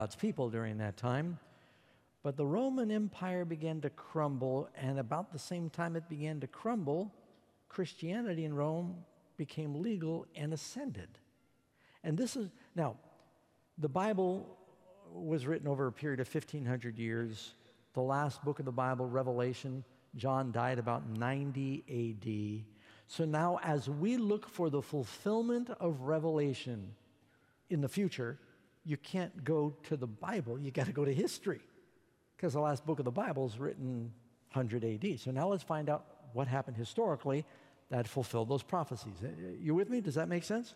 God's people during that time. But the Roman Empire began to crumble, and about the same time it began to crumble, Christianity in Rome became legal and ascended. And this is, now, the Bible was written over a period of 1,500 years. The last book of the Bible, Revelation, John died about 90 AD. So now as we look for the fulfillment of Revelation in the future, you can't go to the Bible, you got to go to history, because the last book of the Bible is written 100 AD. So now let's find out what happened historically that fulfilled those prophecies. You with me? Does that make sense?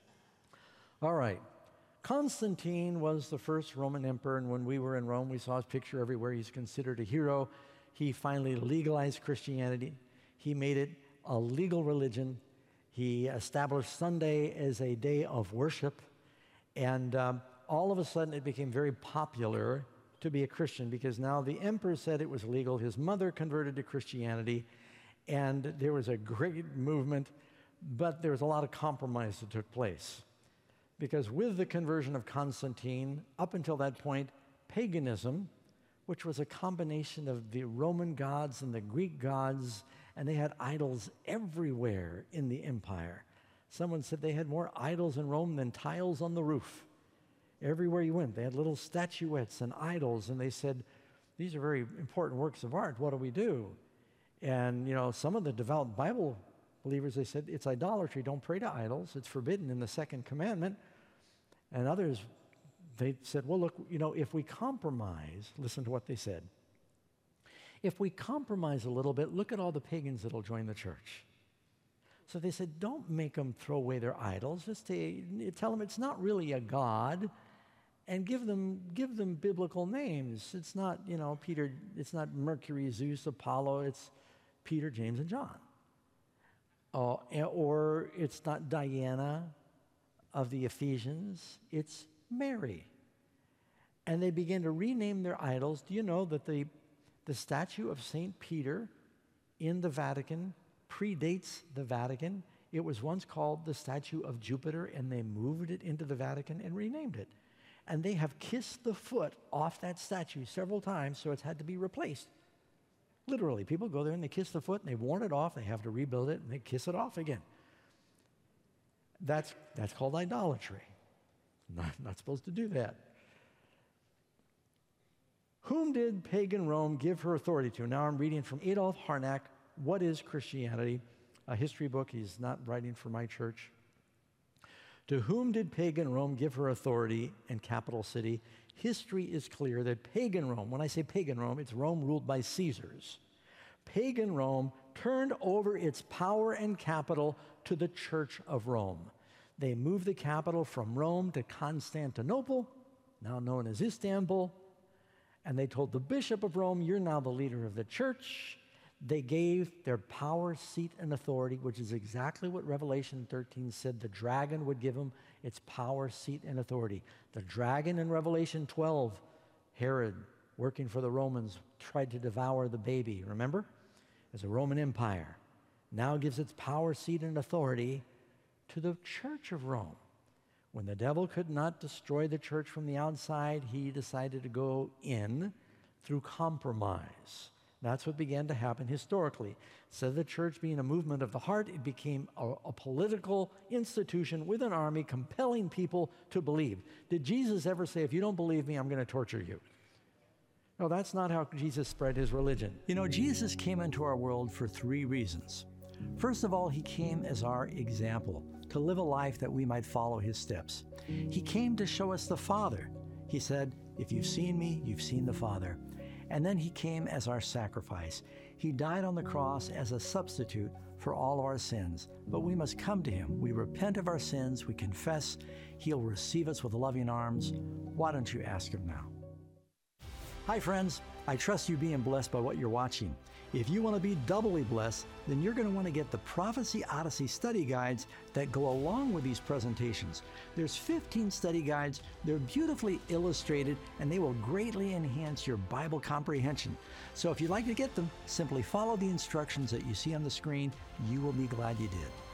All right. Constantine was the first Roman emperor, and when we were in Rome, we saw his picture everywhere. He's considered a hero. He finally legalized Christianity. He made it a legal religion. He established Sunday as a day of worship, and all of a sudden it became very popular to be a Christian, because now the emperor said it was legal. His mother converted to Christianity, and there was a great movement, but there was a lot of compromise that took place. Because with the conversion of Constantine, up until that point, paganism, which was a combination of the Roman gods and the Greek gods, and they had idols everywhere in the empire. Someone said they had more idols in Rome than tiles on the roof. Everywhere you went, they had little statuettes and idols, and they said, these are very important works of art, what do we do? And, you know, some of the devout Bible believers, they said, it's idolatry, don't pray to idols, it's forbidden in the second commandment. And others, they said, well, look, you know, if we compromise, listen to what they said. If we compromise a little bit, look at all the pagans that'll join the church. So they said, don't make them throw away their idols, just tell them it's not really a god, and give them biblical names. It's not, you know, Peter, it's not Mercury, Zeus, Apollo, it's Peter, James, and John. Or it's not Diana of the Ephesians, it's Mary. And they began to rename their idols. Do you know that the statue of St. Peter in the Vatican predates the Vatican? It was once called the statue of Jupiter, and they moved it into the Vatican and renamed it. And they have kissed the foot off that statue several times, so it's had to be replaced. Literally, people go there and they kiss the foot, and they've worn it off, they have to rebuild it, and they kiss it off again. That's called idolatry. Not supposed to do that. Whom did pagan Rome give her authority to? Now I'm reading from Adolf Harnack, What is Christianity? A history book. He's not writing for my church. To whom did pagan Rome give her authority and capital city? History is clear that pagan Rome, when I say pagan Rome, it's Rome ruled by Caesars. Pagan Rome turned over its power and capital to the Church of Rome. They moved the capital from Rome to Constantinople, now known as Istanbul, and they told the Bishop of Rome, you're now the leader of the church. They gave their power, seat, and authority, which is exactly what Revelation 13 said the dragon would give them, its power, seat, and authority. The dragon in Revelation 12, Herod, working for the Romans, tried to devour the baby, remember? As a Roman Empire. Now gives its power, seat, and authority to the Church of Rome. When the devil could not destroy the church from the outside, he decided to go in through compromise. That's what began to happen historically. Instead of the church being a movement of the heart, it became a political institution with an army compelling people to believe. Did Jesus ever say, if you don't believe me, I'm going to torture you? No, that's not how Jesus spread his religion. You know, Jesus came into our world for 3 reasons. First of all, he came as our example, to live a life that we might follow his steps. He came to show us the Father. He said, if you've seen me, you've seen the Father. And then he came as our sacrifice. He died on the cross as a substitute for all our sins. But we must come to him. We repent of our sins. We confess. He'll receive us with loving arms. Why don't you ask him now? Hi, friends. I trust you being blessed by what you're watching. If you want to be doubly blessed, then you're going to want to get the Prophecy Odyssey study guides that go along with these presentations. There's 15 study guides. They're beautifully illustrated, and they will greatly enhance your Bible comprehension. So if you'd like to get them, simply follow the instructions that you see on the screen. You will be glad you did.